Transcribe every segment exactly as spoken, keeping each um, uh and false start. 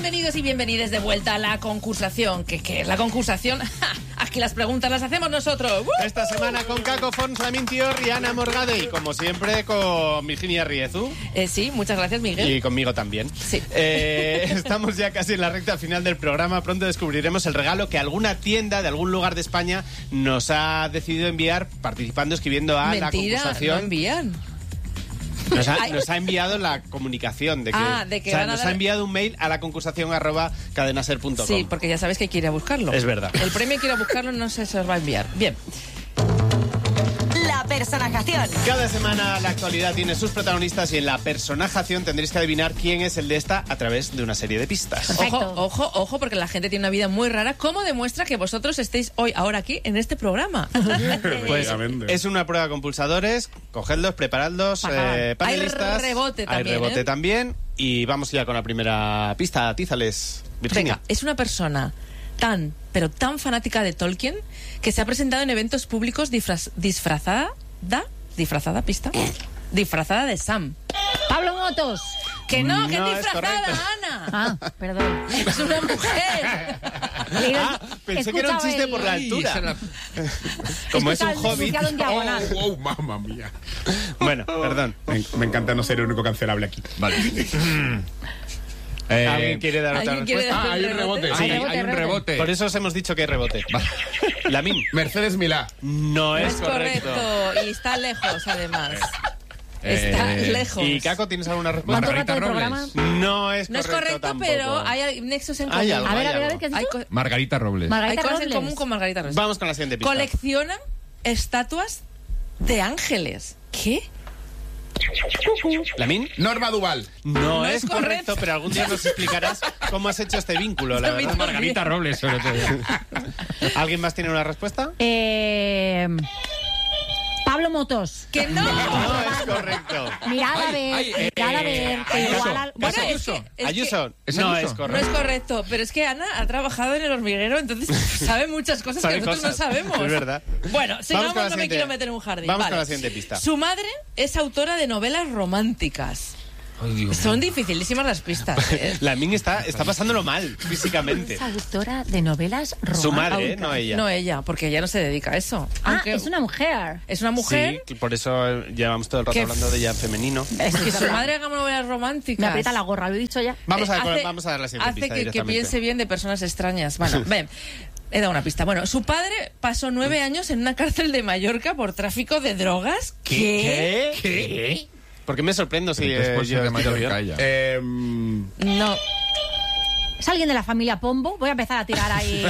Bienvenidos y bienvenidas de vuelta a la concursación. ¿Qué, qué es la concursación? ¡Ja! Aquí las preguntas las hacemos nosotros. ¡Uh! Esta semana con Caco Fons, Lamin Tior y Ana Morgade. Y como siempre con Virginia Riezu. Eh, sí, muchas gracias, Miguel. Y conmigo también. Sí. Eh, estamos ya casi en la recta final del programa. Pronto descubriremos el regalo que alguna tienda de algún lugar de España nos ha decidido enviar participando, escribiendo a Mentira, la concursación. no envían. Nos ha, nos ha enviado la comunicación de que, Ah, de que o sea, van a nos dar- ha enviado un mail a la concursación arroba cadenaser punto com. Sí, porque ya sabéis que hay que ir a buscarlo. Es verdad. El premio hay que ir a buscarlo, no sé si se os va a enviar. Bien. La personajación. Cada semana la actualidad tiene sus protagonistas y en la personajación tendréis que adivinar quién es el de esta a través de una serie de pistas. Perfecto. Ojo, ojo, ojo, porque la gente tiene una vida muy rara. ¿Cómo demuestra que vosotros estéis hoy, ahora aquí, en este programa? Pues es una prueba con pulsadores, cogedlos, preparadlos, eh, panelistas. Hay rebote también, Hay rebote ¿eh? también. Y vamos ya con la primera pista. Atízales, Virginia. Venga, es una persona tan, pero tan fanática de Tolkien que se ha presentado en eventos públicos disfraz- disfrazada, da, disfrazada, pista, disfrazada de Sam. Pablo Motos. Que no, que No es es disfrazada, correcto. Ana. Ah, perdón. Es una mujer. Ah, pensé que era un Escuchaba chiste el- por la Ay, altura. se la- Como es un Escucha el hobbit. enunciado en diagonal. Oh, oh, mamma mía. Bueno, perdón. Me, me encanta no ser el único cancelable aquí. Vale. Eh, ¿Alguien quiere dar otra ¿Alguien quiere respuesta? Ah, hay un rebote. Sí, Hay rebote, hay un rebote. rebote. Por eso os hemos dicho que hay rebote. Lamin. Mercedes Milá. No No es es correcto. correcto. Y está lejos, además. Está Eh, lejos. ¿Y Caco, tienes alguna respuesta? ¿Cuánto Margarita rato de Robles. programa? No es No es correcto correcto, tampoco. pero hay nexos en común. Hay algo, A ver, hay a ver, a ver, algo. ¿qué has Hay, dicho? co- Margarita Robles. hay Margarita cosas en Robles. común con Margarita Robles. Vamos con la siguiente pista. Coleccionan estatuas de ángeles. ¿Qué? ¿Lamin? Norma Duval. No, No es es correcto, correcto. pero algún día nos explicarás cómo has hecho este vínculo, la A mí verdad. también. Margarita Robles, sobre todo. ¿Alguien más tiene una respuesta? Eh, Pablo Motos. Que no. No es correcto. Mirad a Ay, ver, ay, eh, mirad a eh, ver. que Ayuso. igual al- Bueno, ¿Es es Ayuso? que, es Ayuso, que ¿Es no Ayuso? es no correcto. es correcto, pero es que Ana ha trabajado en el hormiguero, entonces sabe muchas cosas Sabe que nosotros cosas. no sabemos. Es verdad. Bueno, Vamos sigamos, con la no me siguiente- quiero meter en un jardín. Vamos Vale. con la siguiente pista. Su madre es autora de novelas románticas. Ay, Dios Son mío. dificilísimas las pistas. ¿eh? Lamin está, está pasándolo mal, físicamente. Es autora de novelas románticas. Su madre, ¿eh? No ella. No ella, porque ella no se dedica a eso. Ah, Aunque es una mujer. es una mujer Sí, por eso eh, llevamos todo el rato Que- hablando de ella en femenino. Es que que su madre haga novelas románticas. Me aprieta la gorra, lo he dicho ya. Vamos a, Eh, hace- vamos a dar la siguiente hace pista que, que directamente. piense bien de personas extrañas. Bueno, ven. He dado una pista. Bueno, su padre pasó nueve años en una cárcel de Mallorca por tráfico de drogas. ¿Qué? ¿Qué? ¿Qué? ¿Por qué me sorprendo si Después eh, yo de estoy Mallorca bien? ella. Eh, No. ¿Es alguien de la familia Pombo? Voy a empezar a tirar ahí.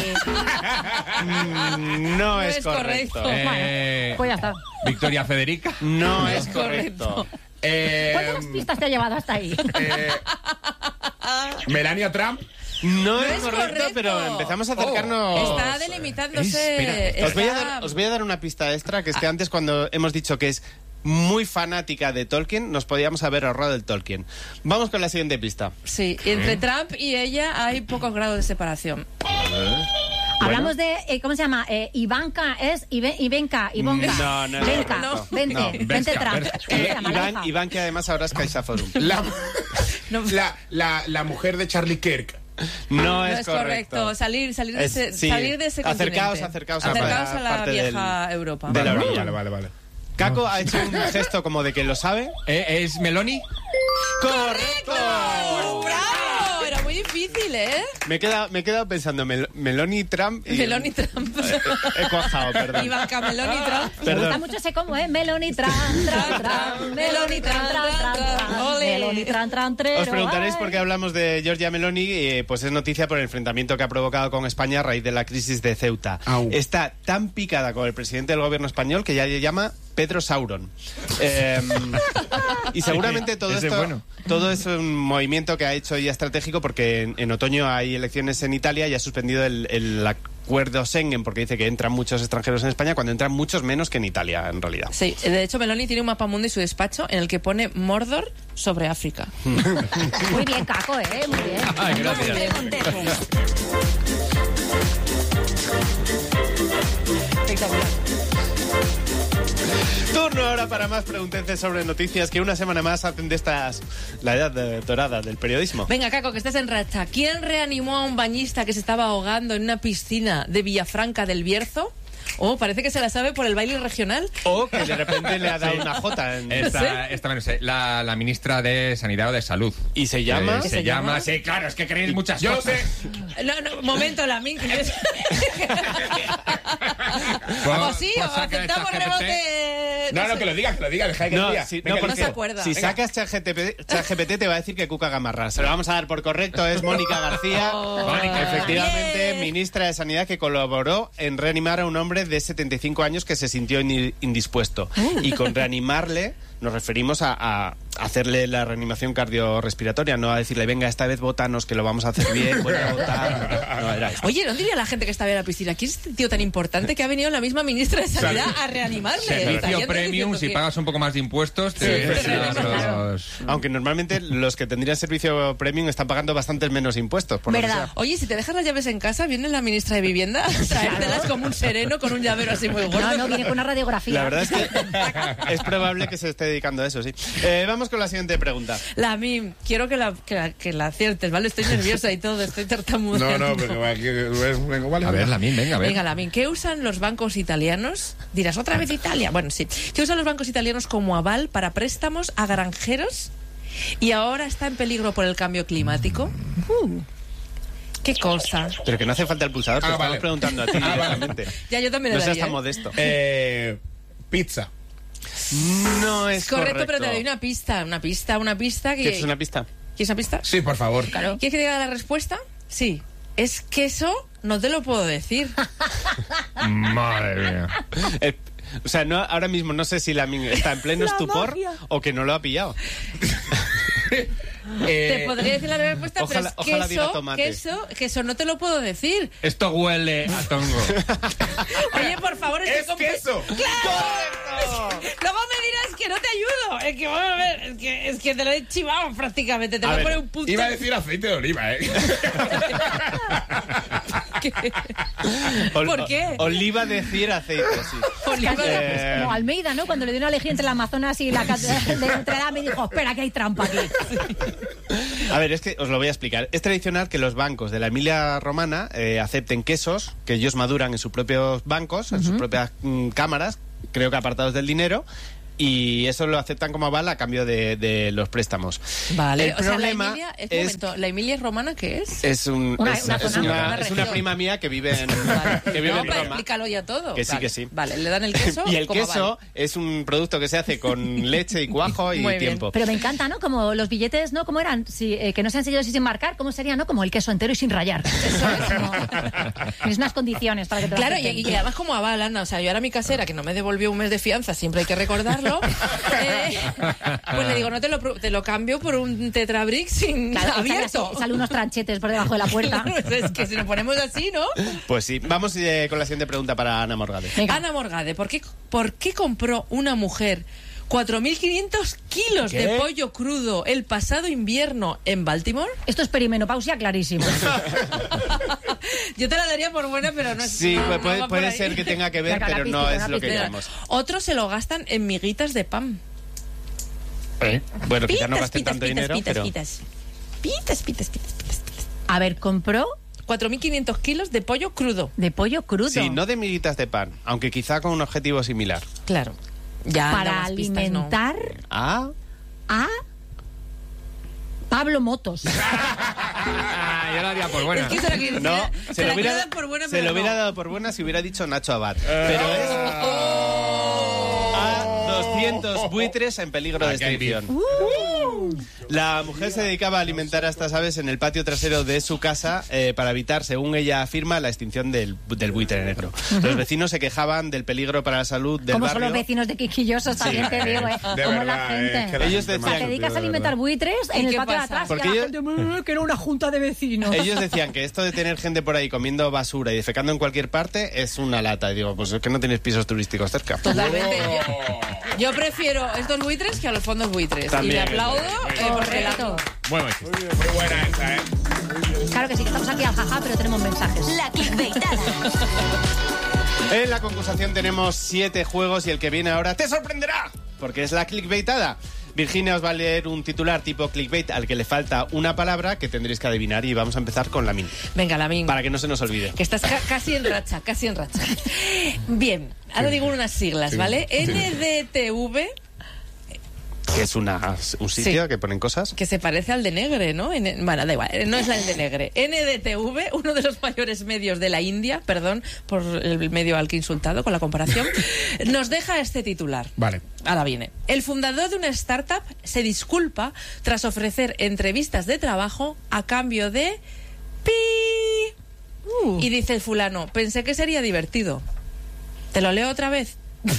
Mm, No, es, es correcto. correcto. Eh, Pues ya está. Victoria Federica. No es correcto. correcto. eh, ¿Cuántas pistas te ha llevado hasta ahí? eh, Melania Trump. No, es, es correcto, correcto. pero empezamos a acercarnos. Está delimitándose. Espera, Os voy, a está- dar, os voy a dar una pista extra, que es que antes cuando hemos dicho que es muy fanática de Tolkien, nos podíamos haber ahorrado el Tolkien. Vamos con la siguiente pista. Sí, entre Trump y ella hay pocos grados de separación. Hablamos de, eh, ¿cómo se llama? Eh, Ivanka, es Ive- Ivenka, Ivonka. No, no es Venka, correcto. vente, No. vente Vesca, Trump. Vesca. ¿Cómo se llama, la Iván, hija? Iván, que además ahora es CaixaForum. La, No, la, la, la mujer de Charlie Kirk. No, no es, es correcto. Salir, salir, de Es- ese, sí. salir de ese Acercaos, continente. acercaos a Acercaos la a la parte vieja del- Europa. de la Vale, orilla. vale, vale, vale. Caco ha hecho un gesto como de que lo sabe. Eh, ¿Es Meloni? ¡Correcto! ¡Bravo! Era muy difícil, ¿eh? Me he quedado, me he quedado pensando, Mel- Meloni Trump y... Meloni Trump. He cuajado, perdón. Ivanka Meloni Trump. Me Perdón. gusta mucho ese combo, ¿eh? Meloni tran, tran, tran. Meloni tran, tran, tran, tran. Ole. Meloni tran, tran, trero. Os preguntaréis Ay. por qué hablamos de Giorgia Meloni, eh, pues es noticia por el enfrentamiento que ha provocado con España a raíz de la crisis de Ceuta. Au. Está tan picada con el presidente del gobierno español que ya le llama Pedro Sauron. Eh, y seguramente todo Ese esto, bueno. todo es un movimiento que ha hecho ella estratégico porque en, en otoño hay elecciones en Italia y ha suspendido el, el acuerdo Schengen porque dice que entran muchos extranjeros en España cuando entran muchos menos que en Italia, en realidad. Sí, de hecho Meloni tiene un mapamundo en su despacho en el que pone Mordor sobre África. Muy bien, Caco, ¿eh? Muy bien. Ay, gracias. Espectacular. Turno ahora para más preguntences sobre noticias que una semana más hacen de estas la edad de- dorada del periodismo. Venga, Caco, que estás en racha. ¿Quién reanimó a un bañista que se estaba ahogando en una piscina de Villafranca del Bierzo? Oh, parece que se la sabe por el baile regional. O que de repente le ha dado una jota en... Esta, esta me lo sé, la, la ministra de Sanidad o de Salud. ¿Y se llama? Eh, se, se llama, llama? sí, claro, es que queréis muchas Yo cosas. sé. No, no, momento, la min... Pues- o sí, pues o saca aceptamos esta G P T. rebote... No, no, sé. que lo diga, que lo diga, deja que lo No, diga. si, Venga, no, que no porque se acuerda. si Venga. sacas ChatGPT, ChatGPT te va a decir que Cuca Gamarra. Se lo vamos a dar por correcto, es Mónica García. Oh. Mónica. Efectivamente, Bien. ministra de Sanidad que colaboró en reanimar a un hombre de setenta y cinco años que se sintió in- indispuesto. Y con reanimarle nos referimos a, a hacerle la reanimación cardiorrespiratoria, no a decirle, venga, esta vez botanos, que lo vamos a hacer bien, vuelve a votar. No, era esto. Oye, ¿no diría la gente que estaba en la piscina? ¿Quién es este tío tan importante que ha venido la misma ministra de Sanidad a reanimarle? Servicio Estarían premium, diciendo si que- pagas un poco más de impuestos, te Sí, te- claro. los- Aunque normalmente los que tendrían servicio premium están pagando bastante menos impuestos. Por lo que ¿Verdad? sea. Oye, si te dejas las llaves en casa, viene la ministra de Vivienda a traértelas como un sereno con un llavero así muy gordo. No, no, viene con una radiografía. La verdad es que es probable que se esté dedicando a eso, sí. Eh, vamos con la siguiente pregunta. La Mim, quiero que la, que la, que la aciertes, ¿vale? Estoy nerviosa y todo, estoy tartamudeando. No, no, pero venga, vale. A ver, la min, venga, a ver. Venga, la Mim, ¿qué usan los bancos italianos? Dirás, ¿otra vez Italia? Bueno, sí. ¿Qué usan los bancos italianos como aval para préstamos a granjeros y ahora está en peligro por el cambio climático? Uh, ¿Qué cosa? Pero que no hace falta el pulsador, te Ah, estamos vale. preguntando a ti Ah, vale. directamente. Ya, yo también No le seas daría, tan ¿eh? modesto. Eh, pizza. No es Correcto, pero te doy una pista, una pista, una pista que... ¿Quieres una pista? ¿Quieres una pista? Sí, por favor. Claro. ¿Quieres que diga la respuesta? Sí. Es queso, no te lo puedo decir. Madre mía. Eh, o sea, no, ahora mismo no sé si la min está en pleno La estupor magia. o que no lo ha pillado. Te Eh, podría decir la respuesta, ojalá- pero ojalá es diga queso, tomate. queso, queso, no te lo puedo decir. Esto huele a tongo. Oye, por favor, estoy ¡Es con- queso! ¡Claro! Luego me dirás que no te ayudo. Es que, vamos a ver, es que, es que te lo he chivado prácticamente. Te A voy a ver, poner un punto. Iba a decir aceite de oliva, ¿eh? Ol- ¿Por qué? Oliva decir aceite, sí. Oliva de- Eh, Como Almeida, ¿no? Cuando le dio una elegía entre el Amazonas y la catedral de Notre Dame y dijo, espera, que hay trampa aquí. A ver, es que os lo voy a explicar. Es tradicional que los bancos de la Emilia Romana eh, acepten quesos que ellos maduran en sus propios bancos, en sus propias mm, cámaras, creo que apartados del dinero, y eso lo aceptan como aval a cambio de, de los préstamos. Vale, El o sea, la problema Emilia, es, un es- momento, ¿la Emilia romana qué es? Es, un, Una- es, una es zona, una, una es una región. prima mía que vive en, Vale. que vive No, en pero Roma. explícalo ya todo. Que sí, Vale. que sí. Vale, le dan el queso. Y el como queso vale. es un producto que se hace con leche y cuajo y Muy bien. tiempo. Pero me encanta, ¿no? Como los billetes, ¿no? ¿Cómo eran? Si, eh, que no sean sellados y sin marcar, ¿cómo sería, no? Como el queso entero y sin rayar. Eso es como... Tienes unas condiciones para que te lo Claro, y, acepten. y además como aval, Ana, o sea, yo ahora mi casera, que no me devolvió un mes de fianza, siempre hay que recordarlo, eh, pues le digo, no te lo, pro- te lo cambio por un Tetrabric sin Claro, abierto. Sale, sale unos tranchetes por debajo de la puerta. Es que si nos ponemos así, ¿no? Pues sí, vamos eh, con la siguiente pregunta para Ana Morgade. Venga. Ana Morgade, ¿por qué, ¿por qué compró una mujer cuatro mil quinientos kilos ¿Qué? de pollo crudo el pasado invierno en Baltimore? Esto es perimenopausia clarísimo. Yo te la daría por buena, pero no es... Sí, no, puede, no puede- va por puede ahí. ser que tenga que ver, Venga, la pero no pizca, es la lo que pizca. queremos. Otros se lo gastan en miguitas de pan. ¿Eh? Bueno, quizás no Pitas, gasten pitas, tanto pitas, dinero, pitas, pero... pitas. Pitas, pitas, pitas, pitas, pitas. A ver, compró cuatro mil quinientos kilos de pollo crudo. de pollo crudo. Sí, no de miguitas de pan, aunque quizá con un objetivo similar. Claro. Ya para anda, más pistas, ¿no? alimentar Ah, a Pablo Motos. Ah, yo la haría por buena. Es que se la, quiere- no, se se la lo hubiera, quiero dar por buena, se pero lo hubiera no. dado por buena si hubiera dicho Nacho Abad. Pero es a doscientos buitres en peligro de Aquí hay extinción. La mujer se dedicaba a alimentar a estas aves en el patio trasero de su casa eh, para evitar, según ella afirma, la extinción del, del buitre negro. Los vecinos se quejaban del peligro para la salud del Como son barrio. los vecinos de Quisquillosos, también te digo, ¿eh? De Como verdad, la gente. eh, que la Ellos gente decían- O sea, te dedicas a de alimentar verdad. buitres ¿Y en el qué patio de pasa? atrás Porque y la ellos- gente, "Mm, que era una junta de vecinos". Ellos decían que esto de tener gente por ahí comiendo basura y defecando en cualquier parte es una lata. Y digo, pues es que no tienes pisos turísticos cerca. Totalmente. Yo, yo prefiero estos buitres que a los fondos buitres. También. Y le aplaudo eh, porque la... Correcto. Muy buen chiste. Muy buena esa, ¿eh? Claro que sí, que estamos aquí al jaja, pero tenemos mensajes. La clickbaitada. En la concursación tenemos siete juegos y el que viene ahora te sorprenderá, porque es la clickbaitada. Virginia os va a leer un titular tipo clickbait al que le falta una palabra que tendréis que adivinar y vamos a empezar con Lamin. Venga, Lamin. Para que no se nos olvide. Que estás ca casi en racha, casi en racha. Bien, ahora digo unas siglas, Sí. ¿vale? Sí. N D T V, Que es una, un sitio Sí. que ponen cosas. que se parece al de Negre, ¿no? N bueno, da igual, no es el de Negre. N D T V, uno de los mayores medios de la India, perdón por el medio al que he insultado con la comparación, nos deja este titular. Vale. Ahora viene. El fundador de una startup se disculpa tras ofrecer entrevistas de trabajo a cambio de... ¡Pi! Uh. Y dice el fulano, pensé que sería divertido. ¿Te lo leo otra vez?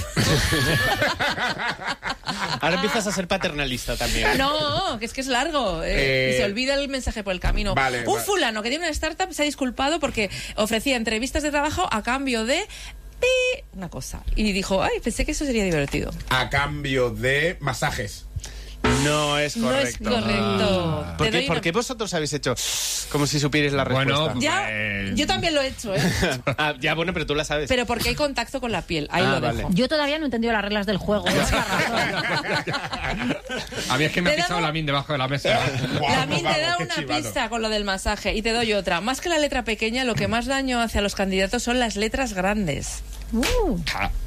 Ahora empiezas a ser paternalista también. No, que es que es largo. eh, Eh, y se olvida el mensaje por el camino. vale, Un vale. fulano que tiene una startup se ha disculpado porque ofrecía entrevistas de trabajo a cambio de... pi, una cosa. Y dijo, ay, pensé que eso sería divertido. A cambio de masajes. No es No es correcto. correcto. ¿Por Te qué, doy por una- qué vosotros habéis hecho como si supierais la respuesta? Bueno, Ya, Eh, yo también lo he hecho, ¿eh? Ah, ya, bueno, pero tú la sabes. Pero porque hay contacto con la piel. Ahí Ah, lo vale. dejo. Yo todavía no he entendido las reglas del juego. Esa es la razón. A mí es que me ha Te he pisado dado- la min debajo de la mesa. Guau, La Min te vamos, da qué una chivato. pista con lo del masaje y te doy otra. Más que la letra pequeña, lo que más daño hace a los candidatos son las letras grandes. Uh.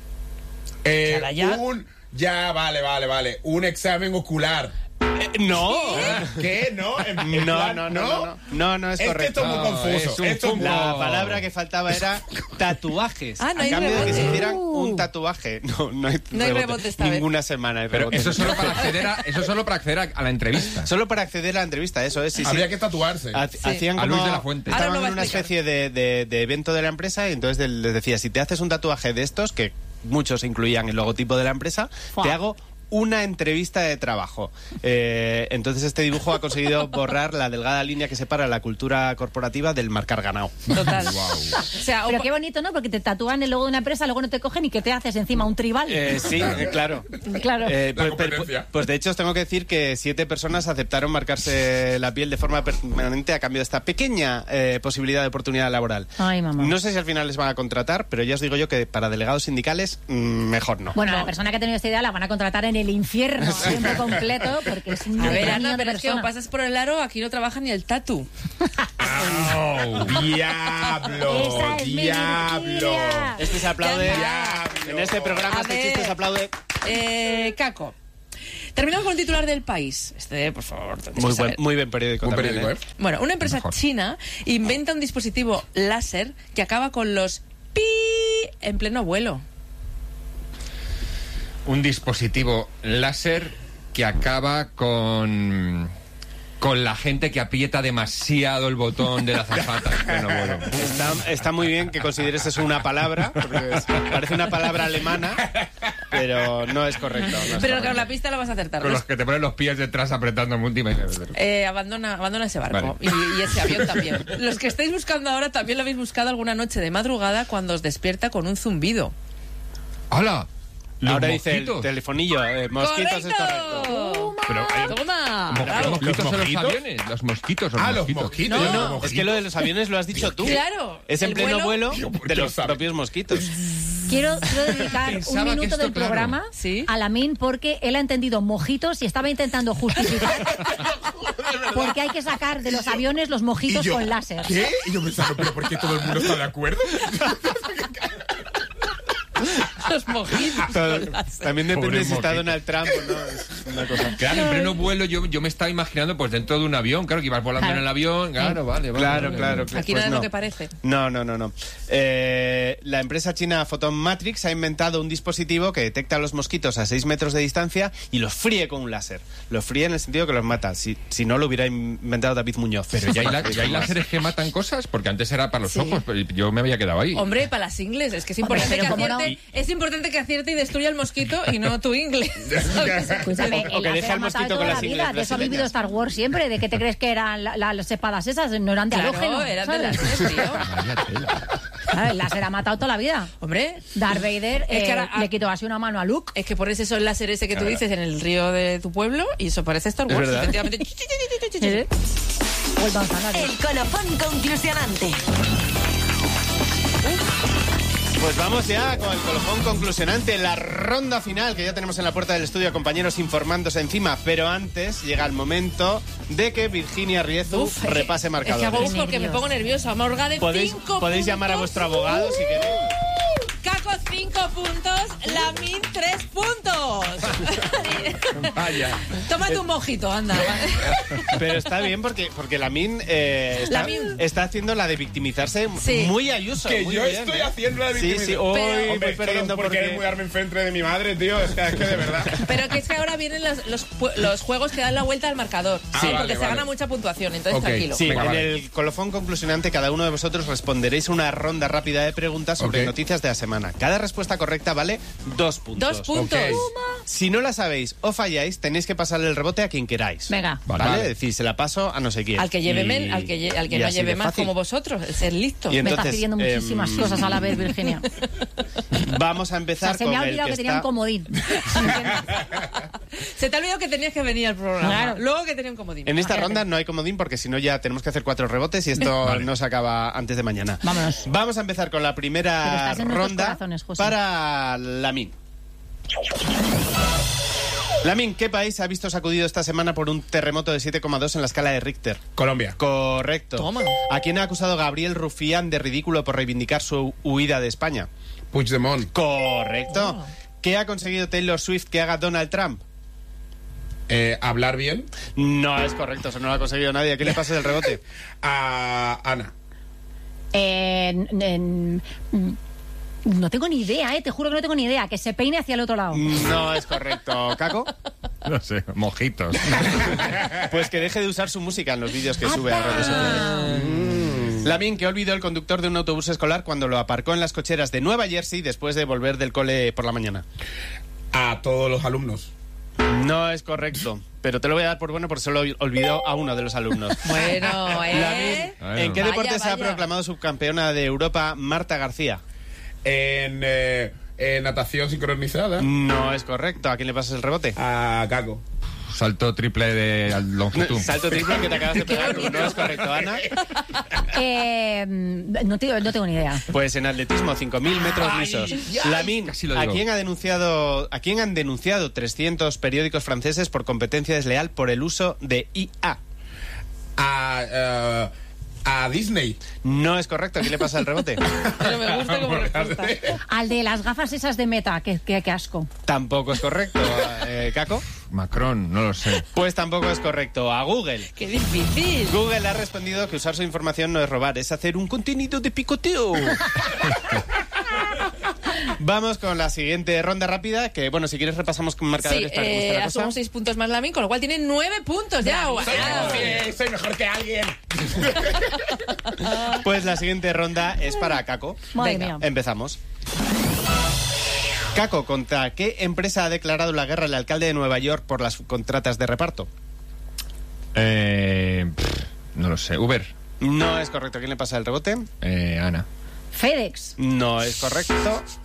Eh, Cara, ya. un... Ya, vale, vale, vale. Un examen ocular. Eh, no. ¿Qué? ¿No? En- en No, plan, no, no, no, no, no, no es Es que correcto. esto es muy No, confuso. es un Esto es muy- La No. palabra que faltaba era tatuajes. Ah, no a hay cambio de que rebote. se hicieran Uh. un tatuaje. No, no hay, No hay rebote esta vez. Ninguna semana. hay Pero rebote. eso es solo para acceder a, eso es solo para acceder a, a la entrevista. Solo para acceder a la entrevista, eso es. Sí, sí. Habría que tatuarse. Ha- Hacían A como... Luis de la Fuente. Ahora Estaban lo va a en una explicar. especie de, de- de evento de la empresa y entonces del- les decía, si te haces un tatuaje de estos, que muchos incluían el logotipo de la empresa, Fua. te hago una entrevista de trabajo. Eh, entonces este dibujo ha conseguido borrar la delgada línea que separa la cultura corporativa del marcar ganado. Total. O sea, Pero o- qué bonito, ¿no? Porque te tatúan el logo de una empresa, luego no te cogen y que te haces encima un tribal. Eh, sí, eh, claro. Claro. Eh, La pues, pues- competencia. pues de hecho os tengo que decir que siete personas aceptaron marcarse la piel de forma permanente a cambio de esta pequeña eh, posibilidad de oportunidad laboral. Ay, mamá. No sé si al final les van a contratar, pero ya os digo yo que para delegados sindicales mm, mejor no. Bueno, No. la persona que ha tenido esta idea la van a contratar en el infierno, tiempo completo, porque es un a ver, demonio Ana, de pero es que o persona. pasas por el aro, aquí no trabaja ni el tatu. ¡Au! ¡Diablo! Esa es mi ¡Diablo! Virginia. Este se aplaude. Diablo. En este programa A este ver. chiste se aplaude. Eh, Caco. Terminamos con el titular del País. Este, por favor, tienes Muy que buen, saber. muy buen periódico Un también, periódico, ¿eh? ¿eh? Bueno, una empresa Mejor. china inventa un dispositivo láser que acaba con los pi en pleno vuelo. Un dispositivo láser que acaba con con la gente que aprieta demasiado el botón de la azafata. Bueno, bueno. Está, está muy bien que consideres eso una palabra, porque es- parece una palabra alemana, pero no es correcto. no es Pero correcto. con la pista lo vas a acertar. Con ¿no? los que te ponen los pies detrás apretando múltiples. Eh, abandona, abandona ese barco Vale. y, y ese avión también. Los que estáis buscando ahora también lo habéis buscado alguna noche de madrugada cuando os despierta con un zumbido. ¡Hala! Los Ahora dice el mosquitos. telefonillo, eh, mosquitos es correcto. Pero, eh, Toma. Como que Bravo. los mosquitos ¿Los en los mosquitos? aviones. Los mosquitos. Los Ah, los mosquitos. mosquitos. No, yo No, los es que lo de los aviones lo has dicho tú. Claro, Es en el pleno vuelo, vuelo- Yo, ¿por de qué los lo sabes? propios mosquitos. Quiero, quiero dedicar Pensaba un que minuto esto, del claro. programa Sí. a Lamin porque él ha entendido mojitos y estaba intentando justificar porque hay que sacar de los aviones los Y mojitos yo, con láser. ¿Qué? Y yo pensando, ¿pero por qué todo el mundo está de acuerdo? Los mojitos. Todo- También depende Pobre si está mosquito. Donald Trump o no. Es una cosa. Claro, en pleno vuelo yo, yo me estaba imaginando pues dentro de un avión, claro, que ibas volando Claro. en el avión, claro, vale, vale. Claro, vale. claro, claro. Aquí Pues nada es no. lo que parece. No, no, no, no. Eh, la empresa china Photon Matrix ha inventado un dispositivo que detecta a los mosquitos a seis metros de distancia y los fríe con un láser. Los fríe en el sentido que los mata. Si, si no, lo hubiera inventado David Muñoz. Pero ya hay, la- ya hay láseres que matan cosas, porque antes era para los Sí. ojos, pero yo me había quedado ahí. Hombre, para las ingles, es que es Hombre, importante, pero que cómo no. acierte, es importante que acierte y destruya el mosquito y no tu ingle. ¿Sabes? Escúchame, O- o el que láser deje ha al matado mosquito toda con la las vida. ingles De eso ha vivido brasileñas. Star Wars siempre, de que te crees que eran la- la- las espadas esas, no eran de halógeno. Claro, eran de ¿sabes? láser, tío. Vaya tela. Claro, el láser ha matado toda la vida. Hombre, Darth Vader Es que eh, ahora- le quitó así una mano a Luke. es que pones eso el láser ese que tú Claro. dices en el río de tu pueblo y eso parece Star Es Wars, verdad. efectivamente. ¿Eh? O el manzanares. El colofón conclusionante. Pues vamos ya con el colofón conclusionante, la ronda final, que ya tenemos en la puerta del estudio compañeros informándose encima. Pero antes llega el momento de que Virginia Riezu Uf, repase Es que marcadores. hago uf porque me pongo nerviosa. Morga de ¿Podéis, cinco podéis llamar a puntos. vuestro abogado si queréis. Caco cinco puntos, Lamin tres puntos. Vaya. Tómate un mojito, anda. Pero está bien porque, porque Lamin, eh, está, Lamin. está haciendo la de victimizarse Sí. muy Ayuso. Que muy yo bien, estoy ¿eh? haciendo la Sí, victimización. sí, hoy Pero- voy Hombre, perdiendo porque porque... eres muy darme enfrente de mi madre, tío. Es que, es que de verdad. Pero que es que ahora vienen los, los, pu- los juegos que dan la vuelta al marcador. Ah, sí, vale, porque se vale. gana mucha puntuación, entonces Ok, tranquilo. Sí, Venga, en vale. el colofón conclusionante cada uno de vosotros responderéis una ronda rápida de preguntas sobre Ok. noticias de la semana. Cada respuesta correcta vale dos puntos. Dos puntos. Ok. Si no la sabéis o falláis, tenéis que pasarle el rebote a quien queráis. Venga. ¿Vale? Vale. Es decir, se la paso a no sé quién. Al que lleve Y- men- al que, lle- al que y no así lleve de más fácil. como vosotros, el ser listo. Y Me estás entonces, pidiendo muchísimas em, cosas a la vez, Virginia. Vamos a O empezar sea, se con me ha el olvidado que que tenía un está... comodín. Se te ha olvidado que tenías que venir al programa. Claro. Luego que tenía un comodín. En esta Imagínate. ronda no hay comodín porque si no ya tenemos que hacer cuatro rebotes y esto Vale. no se acaba antes de mañana. Vámonos. Vamos a empezar con la Pero primera estás en nuestros ronda corazones, José. para Lamin. Lamin, ¿qué país ha visto sacudido esta semana por un terremoto de siete coma dos en la escala de Richter? Colombia. Correcto. Toma. ¿A quién ha acusado Gabriel Rufián de ridículo por reivindicar su huida de España? Puigdemont. Correcto. Oh. ¿Qué ha conseguido Taylor Swift que haga Donald Trump? Eh, hablar bien. No es correcto, eso no lo ha conseguido nadie. ¿A quién le pasa el rebote? A Ana. En- en- no tengo ni idea, ¿eh? Te juro que no tengo ni idea. Que se peine hacia el otro lado. No es correcto. ¿Caco? No sé, mojitos. Pues que deje de usar su música en los vídeos que sube a redes sociales. Lamin, que olvidó el conductor de un autobús escolar cuando lo aparcó en las cocheras de Nueva Jersey después de volver del cole por la mañana. A todos los alumnos. No es correcto, pero te lo voy a dar por bueno porque solo olvidó a uno de los alumnos. Bueno, ¿eh? Lamin, ¿en qué Vaya, deporte se ha vaya. proclamado subcampeona de Europa Marta García? En, eh, en natación sincronizada. No es correcto. ¿A quién le pasas el rebote? A Caco. Salto triple de longitud. Salto triple que te acabas de pegar. No es correcto, Ana. Eh, no, tengo, no tengo ni idea. Pues en atletismo, cinco mil metros lisos. Lamin, casi lo ¿a digo. quién ha denunciado, a quién han denunciado trescientos periódicos franceses por competencia desleal por el uso de I A? A, eh, a Disney. No es correcto. ¿A quién le pasa el rebote? Pero me gusta como respuesta. Al de las gafas esas de Meta, que, que, que asco. Tampoco es correcto. Eh, ¿Caco? Macron, no lo sé. Pues tampoco es correcto. A Google. ¡Qué difícil! Google ha respondido que usar su información no es robar, es hacer un contenido de picoteo. Vamos con la siguiente ronda rápida, que bueno, si quieres repasamos con Sí, marcadores para cómo está eh, la cosa. asumo seis puntos más Lamin, con lo cual tiene nueve puntos ya. ¡Guau! Soy, soy- soy mejor que alguien. Pues la siguiente ronda es para Caco. Madre Venga. mía. Empezamos. Caco, ¿contra qué empresa ha declarado la guerra el alcalde de Nueva York por las contratas de reparto? Eh, pff, no lo sé. Uber. No es correcto. ¿Quién le pasa el rebote? Eh, Ana. FedEx. No es correcto.